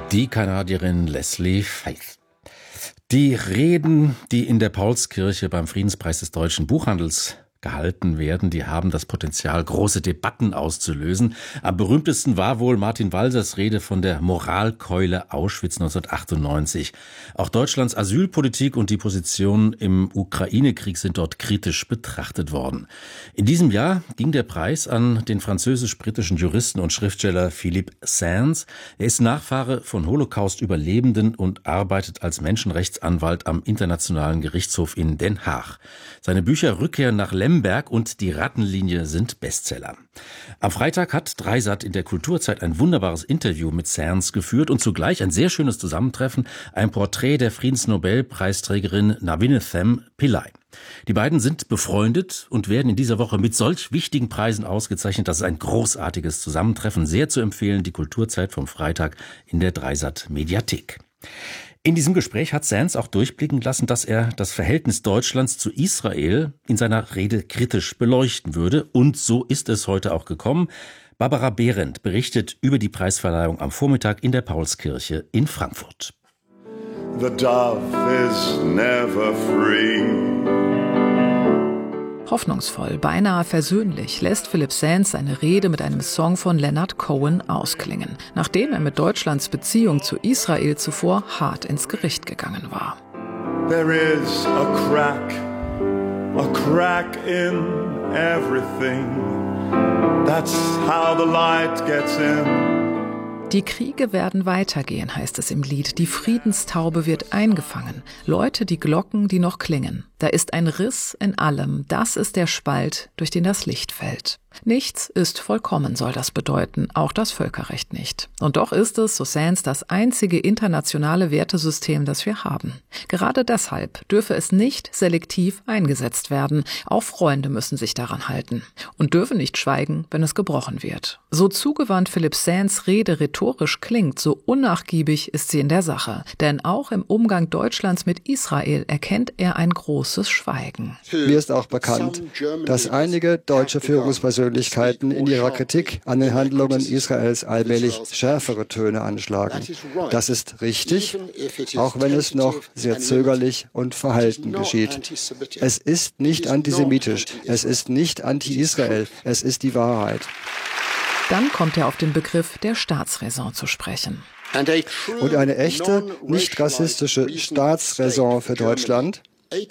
Die Kanadierin Leslie Faith. Die Reden, die in der Paulskirche beim Friedenspreis des deutschen Buchhandels gehalten werden, die haben das Potenzial, große Debatten auszulösen. Am berühmtesten war wohl Martin Walsers Rede von der Moralkeule Auschwitz 1998. Auch Deutschlands Asylpolitik und die Position im Ukraine-Krieg sind dort kritisch betrachtet worden. In diesem Jahr ging der Preis an den französisch-britischen Juristen und Schriftsteller Philippe Sands. Er ist Nachfahre von Holocaust-Überlebenden und arbeitet als Menschenrechtsanwalt am Internationalen Gerichtshof in Den Haag. Seine Bücher Rückkehr nach Lemberg und Die Rattenlinie sind Bestseller. Am Freitag hat Dreisat in der Kulturzeit ein wunderbares Interview mit Sands geführt und zugleich ein sehr schönes Zusammentreffen, ein Porträt der Friedensnobelpreisträgerin Navinethem Pillai. Die beiden sind befreundet und werden in dieser Woche mit solch wichtigen Preisen ausgezeichnet. Das ist ein großartiges Zusammentreffen, sehr zu empfehlen, die Kulturzeit vom Freitag in der Dreisat Mediathek. In diesem Gespräch hat Sands auch durchblicken lassen, dass er das Verhältnis Deutschlands zu Israel in seiner Rede kritisch beleuchten würde. Und so ist es heute auch gekommen. Barbara Behrendt berichtet über die Preisverleihung am Vormittag in der Paulskirche in Frankfurt. The dove is never free. Hoffnungsvoll, beinahe versöhnlich lässt Philippe Sands seine Rede mit einem Song von Leonard Cohen ausklingen, nachdem er mit Deutschlands Beziehung zu Israel zuvor hart ins Gericht gegangen war. There is a crack in everything. That's how the light gets in. Die Kriege werden weitergehen, heißt es im Lied. Die Friedenstaube wird eingefangen. Läute die Glocken, die noch klingen. Da ist ein Riss in allem. Das ist der Spalt, durch den das Licht fällt. Nichts ist vollkommen, soll das bedeuten. Auch das Völkerrecht nicht. Und doch ist es, so Sands, das einzige internationale Wertesystem, das wir haben. Gerade deshalb dürfe es nicht selektiv eingesetzt werden. Auch Freunde müssen sich daran halten. Und dürfen nicht schweigen, wenn es gebrochen wird. So zugewandt Philippe Sands Rede rhetorisch klingt, so unnachgiebig ist sie in der Sache. Denn auch im Umgang Deutschlands mit Israel erkennt er ein großes Schweigen. Mir ist auch bekannt, dass einige deutsche Führungspersönlichkeiten in ihrer Kritik an den Handlungen Israels allmählich schärfere Töne anschlagen. Das ist richtig, auch wenn es noch sehr zögerlich und verhalten geschieht. Es ist nicht antisemitisch, es ist nicht anti-Israel, es ist die Wahrheit. Dann kommt er auf den Begriff der Staatsräson zu sprechen. Und eine echte, nicht rassistische Staatsräson für Deutschland,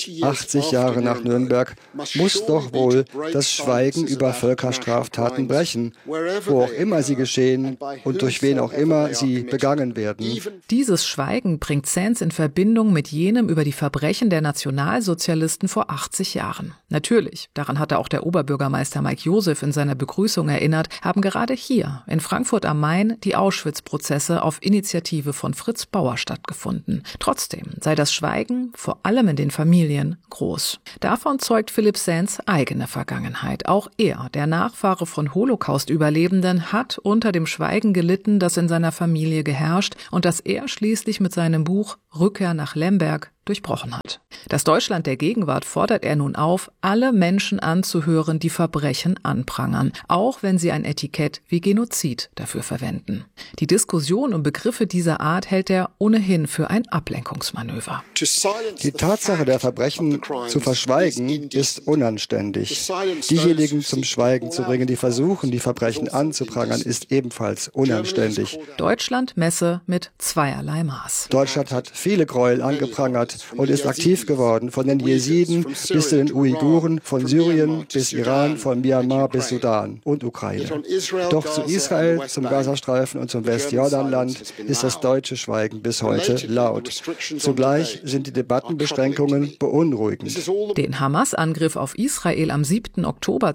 80 Jahre nach Nürnberg, muss doch wohl das Schweigen über Völkerstraftaten brechen, wo auch immer sie geschehen und durch wen auch immer sie begangen werden. Dieses Schweigen bringt Sands in Verbindung mit jenem über die Verbrechen der Nationalsozialisten vor 80 Jahren. Natürlich, daran hatte auch der Oberbürgermeister Mike Joseph in seiner Begrüßung erinnert, haben gerade hier in Frankfurt am Main die Auschwitz-Prozesse auf Initiative von Fritz Bauer stattgefunden. Trotzdem sei das Schweigen, vor allem in den Familien, groß. Davon zeugt Philippe Sands eigene Vergangenheit. Auch er, der Nachfahre von Holocaust-Überlebenden, hat unter dem Schweigen gelitten, das in seiner Familie geherrscht und das er schließlich mit seinem Buch Rückkehr nach Lemberg durchbrochen hat. Das Deutschland der Gegenwart fordert er nun auf, alle Menschen anzuhören, die Verbrechen anprangern, auch wenn sie ein Etikett wie Genozid dafür verwenden. Die Diskussion um Begriffe dieser Art hält er ohnehin für ein Ablenkungsmanöver. Die Tatsache der Verbrechen zu verschweigen ist unanständig. Diejenigen zum Schweigen zu bringen, die versuchen, die Verbrechen anzuprangern, ist ebenfalls unanständig. Deutschland messe mit zweierlei Maß. Deutschland hat viele Gräuel angeprangert und ist aktiv geworden, von den Jesiden bis zu den Uiguren, von Syrien bis Iran, von Myanmar bis Sudan und Ukraine. Doch zu Israel, zum Gazastreifen und zum Westjordanland ist das deutsche Schweigen bis heute laut. Zugleich sind die Debattenbeschränkungen beunruhigend. Den Hamas-Angriff auf Israel am 7. Oktober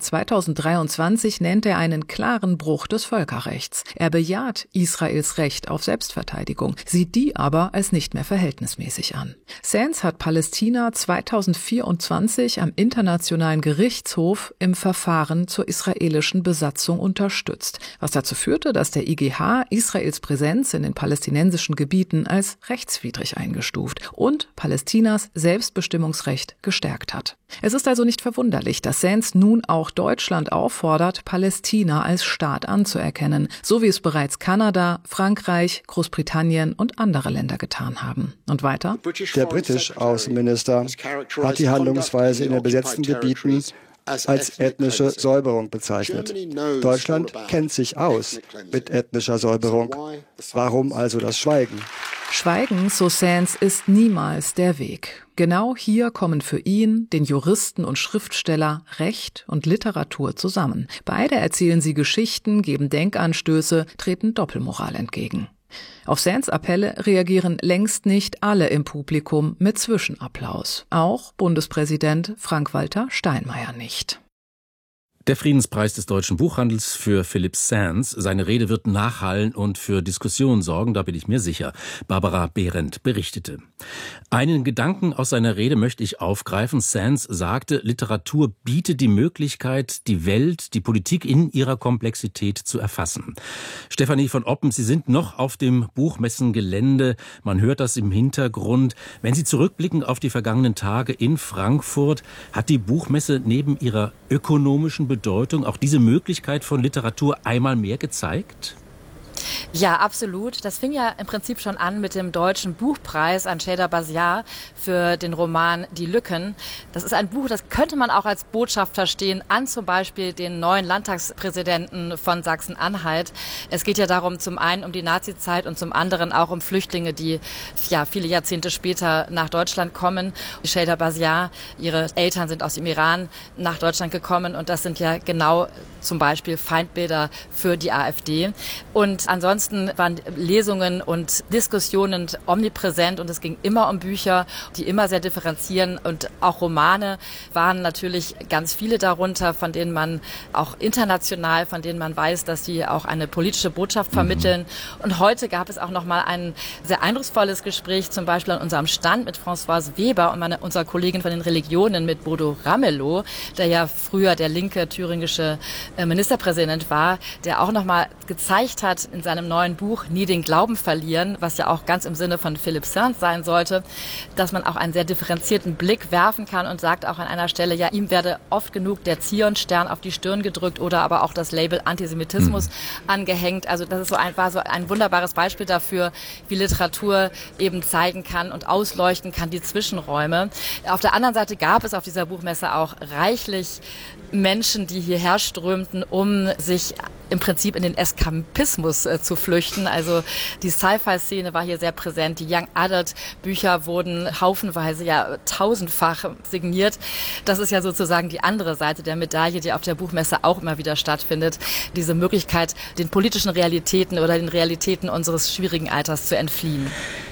2023 nennt er einen klaren Bruch des Völkerrechts. Er bejaht Israels Recht auf Selbstverteidigung, sieht die aber als nicht mehr verhältnismäßig an. Sands hat Palästina 2024 am Internationalen Gerichtshof im Verfahren zur israelischen Besatzung unterstützt, was dazu führte, dass der IGH Israels Präsenz in den palästinensischen Gebieten als rechtswidrig eingestuft und Palästinas Selbstbestimmungsrecht gestärkt hat. Es ist also nicht verwunderlich, dass Sands nun auch Deutschland auffordert, Palästina als Staat anzuerkennen, so wie es bereits Kanada, Frankreich, Großbritannien und andere Länder getan haben. Und weiter? Der britische Außenminister hat die Handlungsweise in den besetzten Gebieten als ethnische Säuberung bezeichnet. Deutschland kennt sich aus mit ethnischer Säuberung. Warum also das Schweigen? Schweigen, so Sands, ist niemals der Weg. Genau hier kommen für ihn, den Juristen und Schriftsteller, Recht und Literatur zusammen. Beide erzählen sie Geschichten, geben Denkanstöße, treten Doppelmoral entgegen. Auf Sands Appelle reagieren längst nicht alle im Publikum mit Zwischenapplaus. Auch Bundespräsident Frank-Walter Steinmeier nicht. Der Friedenspreis des deutschen Buchhandels für Philipp Sands. Seine Rede wird nachhallen und für Diskussionen sorgen, da bin ich mir sicher. Barbara Behrendt berichtete. Einen Gedanken aus seiner Rede möchte ich aufgreifen. Sands sagte, Literatur bietet die Möglichkeit, die Welt, die Politik in ihrer Komplexität zu erfassen. Stefanie von Oppen, Sie sind noch auf dem Buchmessengelände. Man hört das im Hintergrund. Wenn Sie zurückblicken auf die vergangenen Tage in Frankfurt, hat die Buchmesse neben ihrer ökonomischen Bedeutung auch diese Möglichkeit von Literatur einmal mehr gezeigt? Ja, absolut. Das fing ja im Prinzip schon an mit dem Deutschen Buchpreis an Sheyda Basiar für den Roman Die Lücken. Das ist ein Buch, das könnte man auch als Botschaft verstehen an zum Beispiel den neuen Landtagspräsidenten von Sachsen-Anhalt. Es geht ja darum, zum einen um die Nazizeit und zum anderen auch um Flüchtlinge, die ja viele Jahrzehnte später nach Deutschland kommen. Sheyda Basiar, ihre Eltern sind aus dem Iran nach Deutschland gekommen und das sind ja genau zum Beispiel Feindbilder für die AfD. Und ansonsten waren Lesungen und Diskussionen omnipräsent und es ging immer um Bücher, die immer sehr differenzieren und auch Romane waren natürlich ganz viele darunter, von denen man auch international, von denen man weiß, dass sie auch eine politische Botschaft vermitteln. Und heute gab es auch noch mal ein sehr eindrucksvolles Gespräch, zum Beispiel an unserem Stand mit Françoise Weber und unserer Kollegin von den Religionen mit Bodo Ramelow, der ja früher der linke thüringische Ministerpräsident war, der auch noch mal gezeigt hat in seinem neuen Buch Nie den Glauben verlieren, was ja auch ganz im Sinne von Philipp Sands sein sollte, dass man auch einen sehr differenzierten Blick werfen kann und sagt auch an einer Stelle, ja, ihm werde oft genug der Zionstern auf die Stirn gedrückt oder aber auch das Label Antisemitismus angehängt. Also das ist war so ein wunderbares Beispiel dafür, wie Literatur eben zeigen kann und ausleuchten kann, die Zwischenräume. Auf der anderen Seite gab es auf dieser Buchmesse auch reichlich Menschen, die hierher strömten, um sich im Prinzip in den Eskapismus zu flüchten. Also die Sci-Fi-Szene war hier sehr präsent. Die Young Adult Bücher wurden haufenweise, ja tausendfach signiert. Das ist ja sozusagen die andere Seite der Medaille, die auf der Buchmesse auch immer wieder stattfindet. Diese Möglichkeit, den politischen Realitäten oder den Realitäten unseres schwierigen Alters zu entfliehen.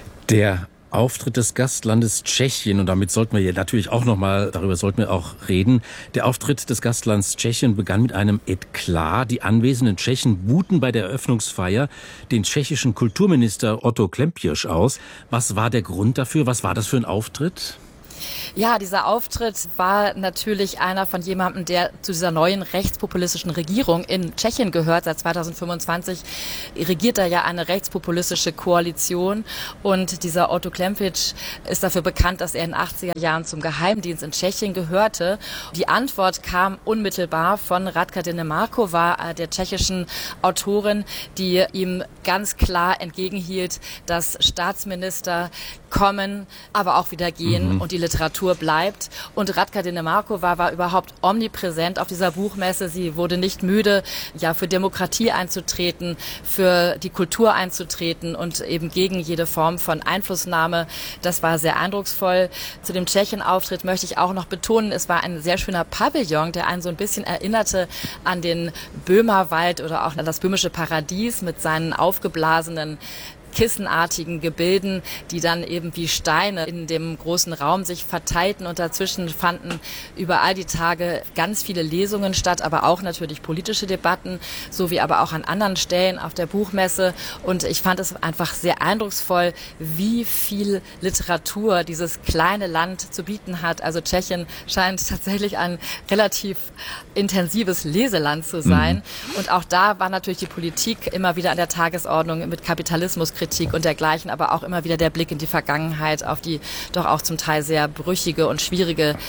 Der Auftritt des Gastlandes Tschechien, und damit sollten wir natürlich auch darüber sollten wir auch reden. Der Auftritt des Gastlands Tschechien begann mit einem Eklat. Die anwesenden Tschechen buhten bei der Eröffnungsfeier den tschechischen Kulturminister Otto Klempisch aus. Was war der Grund dafür? Was war das für ein Auftritt? Ja, dieser Auftritt war natürlich einer von jemandem, der zu dieser neuen rechtspopulistischen Regierung in Tschechien gehört. Seit 2025 regiert da ja eine rechtspopulistische Koalition und dieser Otto Klempisch ist dafür bekannt, dass er in den 80er Jahren zum Geheimdienst in Tschechien gehörte. Die Antwort kam unmittelbar von Radka Denemarková, der tschechischen Autorin, die ihm ganz klar entgegenhielt, dass Staatsminister kommen, aber auch wieder gehen und die Literatur bleibt. Und Radka Denemarková war überhaupt omnipräsent auf dieser Buchmesse. Sie wurde nicht müde, ja, für Demokratie einzutreten, für die Kultur einzutreten und eben gegen jede Form von Einflussnahme. Das war sehr eindrucksvoll. Zu dem Tschechien-Auftritt möchte ich auch noch betonen, es war ein sehr schöner Pavillon, der einen so ein bisschen erinnerte an den Böhmerwald oder auch an das böhmische Paradies mit seinen aufgeblasenen kissenartigen Gebilden, die dann eben wie Steine in dem großen Raum sich verteilten und dazwischen fanden über all die Tage ganz viele Lesungen statt, aber auch natürlich politische Debatten, sowie aber auch an anderen Stellen auf der Buchmesse und ich fand es einfach sehr eindrucksvoll, wie viel Literatur dieses kleine Land zu bieten hat. Also Tschechien scheint tatsächlich ein relativ intensives Leseland zu sein und auch da war natürlich die Politik immer wieder an der Tagesordnung mit Kapitalismuskritik und dergleichen, aber auch immer wieder der Blick in die Vergangenheit auf die doch auch zum Teil sehr brüchige und schwierige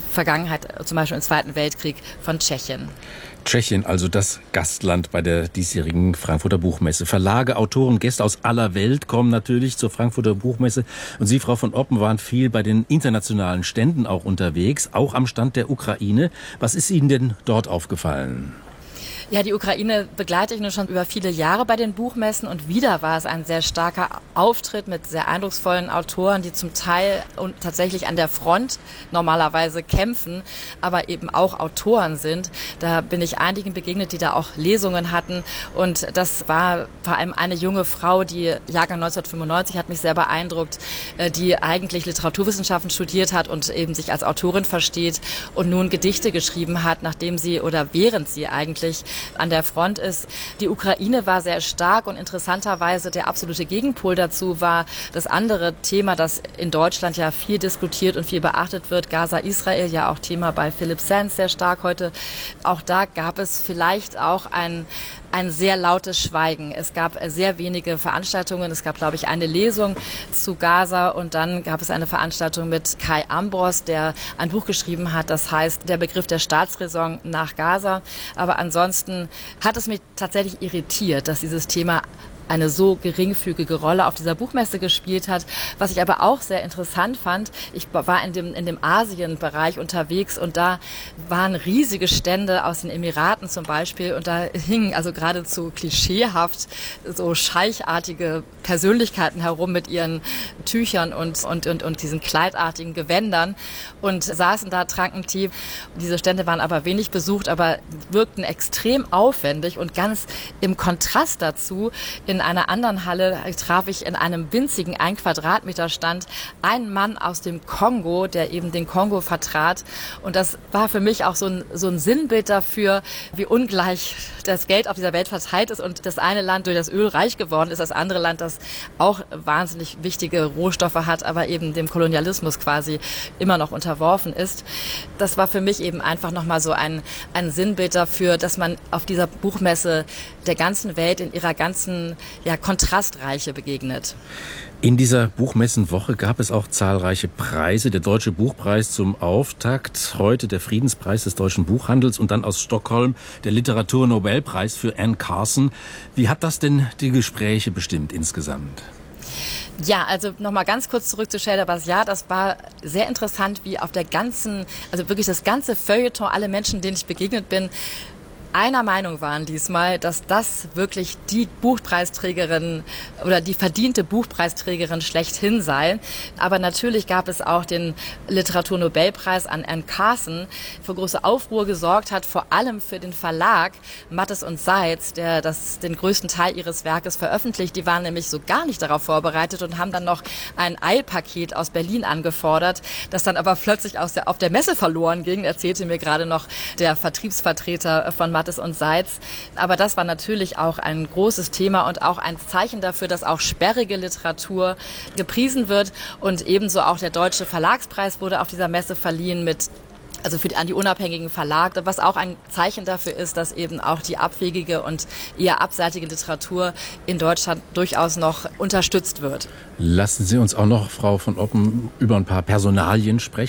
Vergangenheit, zum Beispiel im Zweiten Weltkrieg, von Tschechien. Tschechien, also das Gastland bei der diesjährigen Frankfurter Buchmesse. Verlage, Autoren, Gäste aus aller Welt kommen natürlich zur Frankfurter Buchmesse. Und Sie, Frau von Oppen, waren viel bei den internationalen Ständen auch unterwegs, auch am Stand der Ukraine. Was ist Ihnen denn dort aufgefallen? Ja, die Ukraine begleite ich nun schon über viele Jahre bei den Buchmessen und wieder war es ein sehr starker Auftritt mit sehr eindrucksvollen Autoren, die zum Teil und tatsächlich an der Front normalerweise kämpfen, aber eben auch Autoren sind. Da bin ich einigen begegnet, die da auch Lesungen hatten und das war vor allem eine junge Frau, die Jahrgang 1995 hat mich sehr beeindruckt, die eigentlich Literaturwissenschaften studiert hat und eben sich als Autorin versteht und nun Gedichte geschrieben hat, nachdem sie oder während sie eigentlich an der Front ist. Die Ukraine war sehr stark und interessanterweise der absolute Gegenpol dazu war das andere Thema, das in Deutschland ja viel diskutiert und viel beachtet wird, Gaza-Israel, ja auch Thema bei Philipp Sands sehr stark heute. Auch da gab es vielleicht auch ein sehr lautes Schweigen. Es gab sehr wenige Veranstaltungen. Es gab, glaube ich, eine Lesung zu Gaza und dann gab es eine Veranstaltung mit Kai Ambros, der ein Buch geschrieben hat, das heißt Der Begriff der Staatsräson nach Gaza. Aber ansonsten hat es mich tatsächlich irritiert, dass dieses Thema eine so geringfügige Rolle auf dieser Buchmesse gespielt hat. Was ich aber auch sehr interessant fand, ich war in dem Asienbereich unterwegs und da waren riesige Stände aus den Emiraten zum Beispiel und da hingen also geradezu klischeehaft so scheichartige Persönlichkeiten herum mit ihren Tüchern und diesen kleidartigen Gewändern und saßen da, tranken Tee. Diese Stände waren aber wenig besucht, aber wirkten extrem aufwendig und ganz im Kontrast dazu in einer anderen Halle traf ich in einem winzigen 1 Quadratmeter Stand einen Mann aus dem Kongo, der eben den Kongo vertrat. Und das war für mich auch so ein Sinnbild dafür, wie ungleich das Geld auf dieser Welt verteilt ist und das eine Land durch das Öl reich geworden ist, das andere Land, das auch wahnsinnig wichtige Rohstoffe hat, aber eben dem Kolonialismus quasi immer noch unterworfen ist. Das war für mich eben einfach nochmal so ein Sinnbild dafür, dass man auf dieser Buchmesse der ganzen Welt in ihrer ganzen Kontrastreiche begegnet. In dieser Buchmessenwoche gab es auch zahlreiche Preise. Der Deutsche Buchpreis zum Auftakt, heute der Friedenspreis des deutschen Buchhandels und dann aus Stockholm der Literaturnobelpreis für Anne Carson. Wie hat das denn die Gespräche bestimmt insgesamt? Ja, also nochmal ganz kurz zurück zu Sheyla Bhasia. Das war sehr interessant, wie auf der ganzen, also wirklich das ganze Feuilleton, alle Menschen, denen ich begegnet bin, einer Meinung waren diesmal, dass das wirklich die Buchpreisträgerin oder die verdiente Buchpreisträgerin schlechthin sei. Aber natürlich gab es auch den Literaturnobelpreis an Anne Carson, für große Aufruhr gesorgt hat, vor allem für den Verlag Mattes und Seitz, der den größten Teil ihres Werkes veröffentlicht. Die waren nämlich so gar nicht darauf vorbereitet und haben dann noch ein Eilpaket aus Berlin angefordert, das dann aber plötzlich auf der Messe verloren ging, erzählte mir gerade noch der Vertriebsvertreter von Mattes und Seitz. Aber das war natürlich auch ein großes Thema und auch ein Zeichen dafür, dass auch sperrige Literatur gepriesen wird. Und ebenso auch der Deutsche Verlagspreis wurde auf dieser Messe verliehen an die unabhängigen Verlage, was auch ein Zeichen dafür ist, dass eben auch die abwegige und eher abseitige Literatur in Deutschland durchaus noch unterstützt wird. Lassen Sie uns auch noch, Frau von Oppen, über ein paar Personalien sprechen.